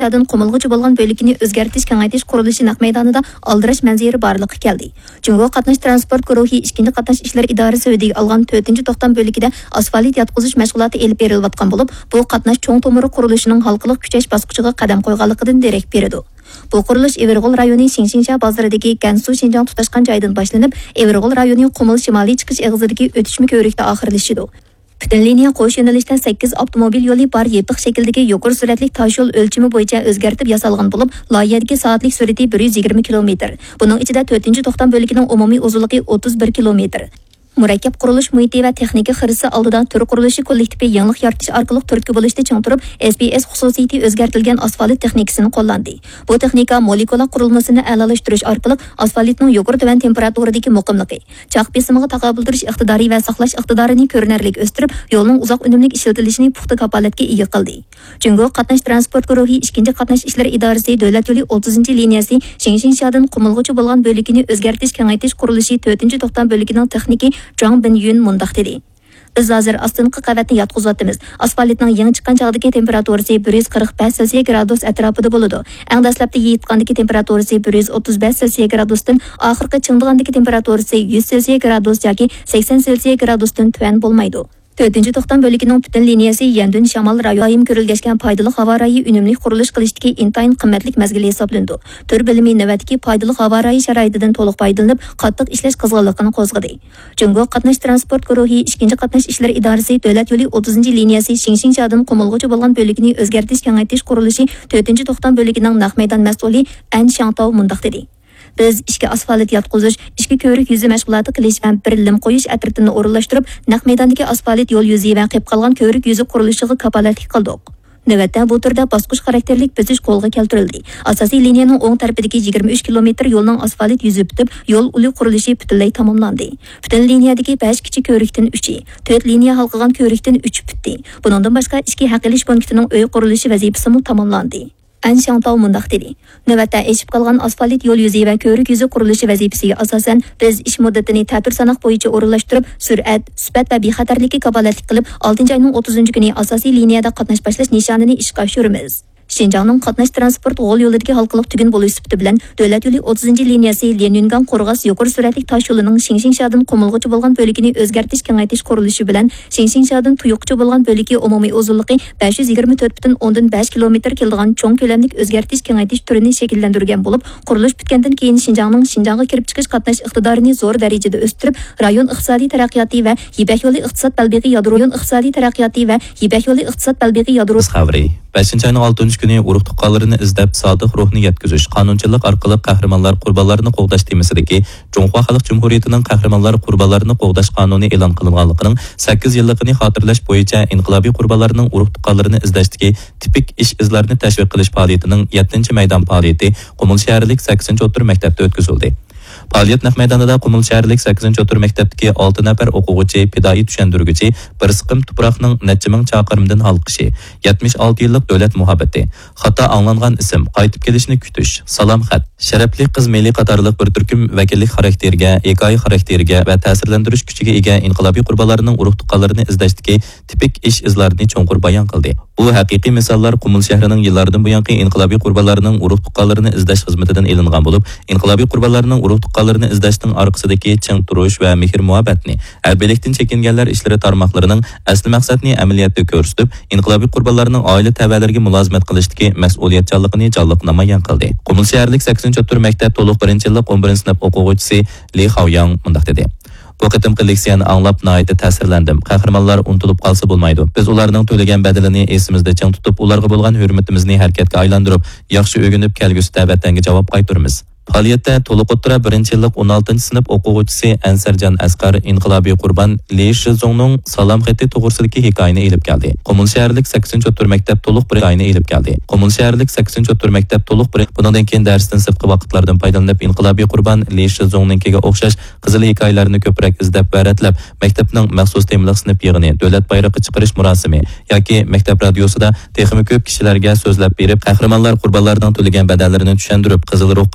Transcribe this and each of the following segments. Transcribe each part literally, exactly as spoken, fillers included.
şadan qumulğucu bo'lgan bölükini özgertish, kengaytish qurilishi naq maydonida aldirash manzari borliqqa keldi. Jungo qatnash transport guruhi ikkinchi qatnash ishlar idorasi ödəgi algan to'rtinchi to'xtam bölükida asfalt yatqızish mashg'uloti elib berilayotgan bo'lib, bu qatnash cho'ng tomiri qurilishining halqiliq kuchash bosqichiga qadam qo'yganligidan derak beradi. Bu qurilish Everg'ol rayoni Shingshingsha bozoridagi Gansu Xinjiang tutashgan joydan boshlanib, Everg'ol rayoni Qumul shimoliy chiqish eg'izidagi o'tishma ko'rikda oxirlashadi. Bütün liniya qo'sh yo'nalishda sakkiz avtomobil yo'li bor yepiq shakldagi yuqori sur'atli tosh yo'l o'lchami bo'yicha o'zgartib yasalgan bo'lib, loyihadagi soatlik sur'ati bir yuz yigirma kilometr. Buning ichida to'rtinchi to'xtam bo'ligining umumiy uzunligi o'ttiz bir kilometr. Murakkab qurilish muhiti va texnika xirisi oldidan tur qurilishi kollektivi yangilik yaratish orqali turtki bo'lishda ching turib, S P S xususiyati o'zgartirilgan asfalt texnikasini qo'llandi. Bu texnika molekula qurilmasini a'lolashtirish orqali asfaltning yuqori tuvan temperaturadagi muqimligi, chaq besimiga taqobil turish iqtidori va saqlash iqtidorini ko'rinarli o'stirib, yo'lning uzoq unumli ishlatilishini puxta kapolatga ega qildi. Jungo qatnash transport guruhi ikkinchi qatnash ishlari idorasi davlat yo'li o'ttizinchi liniyasi Shingshingshadan qumulg'uchi bo'lgan bölükini o'zgartish, kengaytish qurilishi to'rtinchi to'xtam bo'ligining texniki Zhang Binyun mundaq dedi. Biz hozir astinqi qavatni yotqizyapmiz. Asfaltning yangi chiqqan chog'dagi temperaturasi bir yuz qirq besh Selsiy gradus atrofida bo'ladi. Eng dastlabda yetgandagi temperaturasi bir yuz o'ttiz besh Selsiy gradusdan oxirgi chingdigandagi temperaturasi yuz Selsiy gradus yoki sakson Selsiy gradusdan tuvan bo'lmaydi. to'rtinchi to'xtam bo'ligining butun liniyasi Yandun shamol rayoni ko'rilgashgan foydali havo rayi unumli qurilish qilishdagi intayin qimmatli mazgil hisoblandi. Tur bilimi navbatdagi foydali havo rayi sharoitidan to'liq foydalanib, qattiq ishlash qizg'inligini qo'zg'adi. Jungo qatnash transport guruhi ikkinchi qatnash ishlar idorasi davlat yo'li o'ttizinchi liniyasi Shingshingshadan qumulg'uchi bo'lgan bölükni o'zgartish, kengaytish qurilishi to'rtinchi to'xtam bo'ligining naq maydon mas'uli An Shangtao mundaq dedi. Biz ishga asfalt yotqizish, ishga ko'rik yuzi mashg'uloti qilish va bir lim qo'yish atrofini o'rinlashtirib, naq maydondagi asfalt yo'l yuzi va qilib qolgan ko'rik yuzi qurilishiga kapolatlik qildik. Navbatda bu turda bosqich xarakterlik bizish qo'lga keltirildi. Asosiy liniyaning o'ng tarafidagi yigirma uch kilometr yo'lning asfalt yuzi bitib, yo'l uli qurilishi butunlay tamomlandi. Butun liniyadagi besh kichik ko'rikdan uchi, to'rt liniya halqagan ko'rikdan uch bitdi. Buningdan boshqa ichki haqilish punktining uy qurilishi vazifasi tamomlandi. An Shangtao mundaq dedi. Navbatda eshib qolgan asfalt yo'l yuzi va ko'rik yuzi qurilishi vazifasiga asosan biz ish muddatini ta'tir sanoq bo'yicha o'rinlashtirib, sur'at, sifat va bexatarlikka kapolatlik qilib, oltinchi oyning o'ttizinchi kuni asosiy liniyada qatnash boshlash nishonini ishga oshiramiz. Xinjiangning qatnash transport yo'l yo'lidagi halqiliq tugun bo'lish sifati bilan davlat yo'li o'ttizinchi liniyasi Leningan Qo'rg'as yuqori sur'atli tosh yo'lining Shingshingshadan qumulg'uchi bo'lgan bölükini o'zgartish, kengaytish qurilishi bilan Shingshingshadan tuyuqchi bo'lgan bölüki umumiy uzunligi besh yuz yigirma to'rt butun o'ndan besh kilometr keladigan cho'ng ko'lamlik o'zgartish, kengaytish turini shakllantirgan bo'lib, qurilish bitgandan keyin Xinjiangning Xinjiangga kirib chiqish qatnash iqtidorini zo'r darajada o'stirib, rayon iqtisodiy taraqqiyoti va Yibak yo'li iqtisod balbig'i yadro rayon iqtisodiy taraqqiyoti va Yibak yo'li iqtisod balbig'i yadro xavri beshinchi oyning oltinchi kuni urug' tuqqanlarini izlab sodiq ruhni yetkazish, qonunchilik orqali qahramonlar qurbonlarini qo'g'dash temasidagi Jungho Xalq Jumhuriyatining qahramonlar qurbonlarini qo'g'dash qonuni e'lon qilinganligining sakkiz yilligini xotirlash bo'yicha inqilobiy qurbonlarning urug' tuqqanlarini izlashdagi tipik ish izlarini tashviq qilish faoliyatining yettinchi maydon faoliyati Qumul shaharlik sakkizinchi o'rta maktabda o'tkazildi. Faoliyat naq maydonida Qumul shaharlik sakkizinchi o'rta maktabdagi olti nafar o'quvchi, pidoi tushundiruvchi, bir siqim tuproqning necha ming chaqirimdan halqishi, yetmish olti yillik davlat muhabbati, xato anglangan ism, qaytib kelishni kutish, salom xat, sharafli qiz milliy qatorliq bir turkum vakillik xarakteriga, hikoya xarakteriga va ta'sirlantirish kuchiga ega inqilobiy qurbonlarning urug' tuqqanlarini izlashdagi tipik ish izlarini cho'nqur bayon qildi. Bu haqiqiy misollar Qumul shahrining yillardan buyongi inqilobiy qurbonlarning urug' tuqqanlarini izlash xizmatidan elingan bo'lib, inqilobiy qurbonlarning urug' tuqqanlarini izlashning orqasidagi ching turish va mehr muhabbatni, harbiylikdan chekinganlar ishlari tarmoqlarining asli maqsadni amaliyotda ko'rsatib, inqilobiy qurbonlarning oila tabalariga mulozimat qilishdagi mas'uliyatchanligini jonliq namoyon qildi. Qumul shaharlik sakkizinchi o'rta maktab to'liq birinchi yillik o'n birinchi sinf o'quvchisi Li Haoyang mundaq dedi. Bu qitimqi leksiyani anglab nihoyatda ta'sirlandim. Qahramonlar unutilib qolsa bo'lmaydi. Biz ularning to'lagan badalini esimizda chang tutib, ularga bo'lgan hurmatimizni harakatga aylantirib, yaxshi o'rganib kelgusida vatanga javob qaytaramiz. Faoliyatda to'liq o'tira birinchi yillik o'n oltinchi sinf o'quvchisi Ansarjon Asqar inqilobiy qurbon Li Shizongning salom xati to'g'risidagi hikoyani elib keldi. Qumul shaharlik sakkizinchi o'rta maktab to'liq bir hikoyani elib keldi. Qumul shaharlik sakkizinchi o'rta maktab to'liq bir bundan keyin darsdan sirtqi vaqtlardan foydalanib inqilobiy qurbon Li Shizongninkiga o'xshash qizil hikoyalarni ko'proq izlab va ratlab maktabning maxsus temliq sinf yig'ini, davlat bayrog'i chiqarish murosimi yoki maktab radiosida texnik ko'p kishilarga so'zlab berib, qahramonlar qurbonlarning to'lagan badallarini tushuntirib, qizil ruhga varis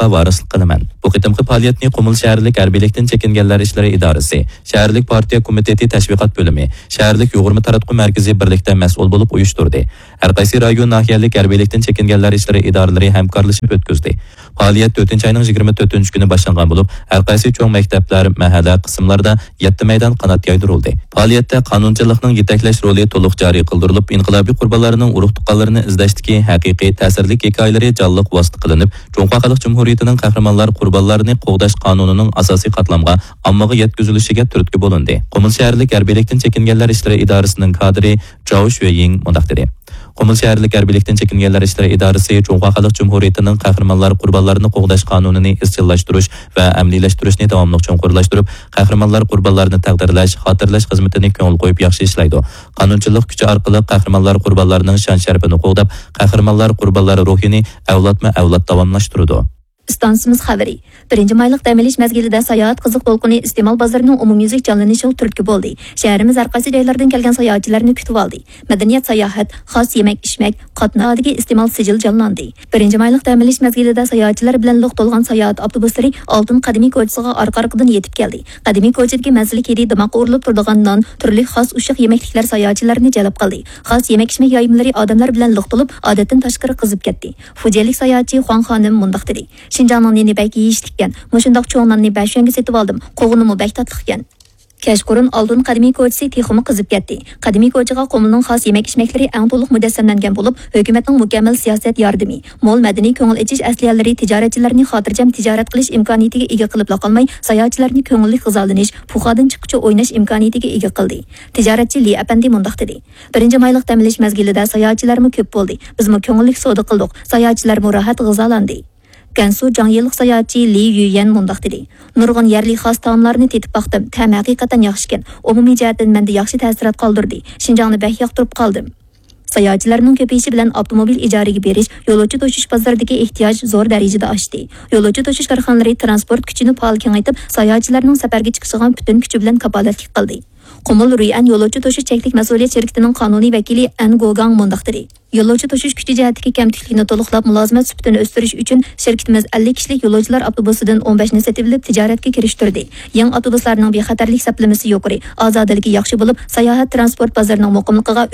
tasdiq qilaman. Bu qitimqi faoliyatni Qumul shaharlik harbiylikdan chekinganlar ishlari idorasi, shaharlik partiya komiteti tashviqot bo'limi, shaharlik yo'g'irma taratquv markazi birlikda mas'ul bo'lib uyushtirdi. Har qaysi rayon nahiyalik harbiylikdan chekinganlar ishlari idoralari hamkorlashib o'tkazdi. Faoliyat to'rtinchi oyning yigirma to'rtinchi kuni boshlangan bo'lib, har qaysi cho'ng maktablar, mahalla qismlarida yetti maydon qanot yaydirildi. Faoliyatda qonunchilikning yetaklash roli to'liq joriy qildirilib, inqilobiy qurbonlarning urug' tuqqanlarini izlashdagi haqiqiy ta'sirli hikoyalari jonliq vosita qilinib, Jung'wa Xalq Jumhuriyatining qahramonlar qurbonlarini qo'g'dash qonunining asosiy qatlamga ommaga yetkazilishiga turtki bo'lindi. Qumul shaharlik harbiylikdan chekinganlar ishlari idorasining kadri Zhao Shuiying mundaq dedi. Qumul shaharlik harbiylikdan chekinganlar ishlari idorasi Jung'wa Xalq Jumhuriyatining qahramonlar qurbonlarini qo'g'dash qonunini izchillashhtirish va amaliylashtirishni davomli chuqurlashtirib, qahramonlar qurbonlarini taqdirlash, xotirlash xizmatini ko'ngil qo'yib yaxshi ishlaydi. Qonunchilik kuchi orqali qahramonlar qurbonlarining shon-sharafini qo'g'dab, qahramonlar qurbonlari ruhini avlodma-avlod davomlashtiradi. İstansımız xəbəri. Birinci maylıq dəm olish məzgilida sayohat qiziq to'lqini iste'mol bozorining umumyuzlik jonlanishiga turtki bo'ldi. Shahrimiz har qaysi joylardan kelgan sayohatchilarni kutib oldi. Madaniyat sayohat, xos yemak-ichmak, qatnovdagi iste'mol sijil jonlandi. Birinci maylıq dəm olish məzgilida sayohatchilar bilan liq to'lgan sayohat avtobuslari Oltin qadimiy ko'chasiga orqa-orqadan yetib keldi. Qadimiy ko'chadagi mazali kedi dimoqqa urilib turadigan non, turli xos ushiq yemekliklar sayohatchilarni jalb qildi. Xos yemak-ichmak yoyimlari odamlar bilan liq to'lib, odatdan tashqari qizib ketdi. Fujiyalik sayohatchi Xuan xonim mundaq dedi. Şinjanning neni bək yeyishlikkan. Mushundoq cho'ngmanni bashanga setib oldim. Qo'g'inimi bək tatliqkan. Kashqurun Oltin qadimiy ko'chasi teximi qizib ketdi. Qadimiy ko'chaga Qumulning xos yemak-ichmaklari eng to'liq mujassamlangan bo'lib, hukumatning mukammal siyosat yordami, mo'l madaniy ko'ngil ichish asliyalari tijoratchilarning xotirjam tijorat qilish imkoniyatiga ega qilib qolmay, sayohatchilarni ko'ngilli g'izolanish, puxadan chiquvchi o'ynash imkoniyatiga ega qildi. Tijoratchi Li Apandi mundaq dedi. Birinchi maylıq dam olish mazgilida sayohatchilarmi ko'p bo'ldi. Bizmi ko'ngilli savdo qildik. Sayohatchilarmi rohat g'izolandi. Gansu Jangyillik sayohatchi Li Yuyan mundaq dedi. Nurg'un yerli xos taomlarni tetib baqdim. Ta'm haqiqatan yaxshi ekan. Umumiy jihatdan menda yaxshi ta'sirat qoldirdi. Shinjongni bak yoqtirib qoldim. Sayohatchilarning ko'payishi bilan avtomobil ijaraga berish, yo'lovchi toshish bozoridagi ehtiyoj zo'r darajada oshdi. Yo'lovchi toshish korxonalari transport kuchini faol kengaytib, sayohatchilarning safarga chiqishiga butun kuchi bilan kapolatlik qildi. Qumul Ruyan yo'lovchi toshish cheklik mas'uliyat shirkatining qonuniy vakili An Gogang mundaq dedi. Yo'lovchi toshish kuchi jihatdagi kamtiklikni to'liqlab mulozimat sifatini o'stirish uchun shirkatimiz ellik kishilik yo'lovchilar avtobusidan o'n besh ni sotib olib tijoratga kirishtirdi. Yangi avtobuslarning bexatarlik saplamasi yuqori, ozodaligi yaxshi bo'lib, sayohat transport bozorining muqimligiga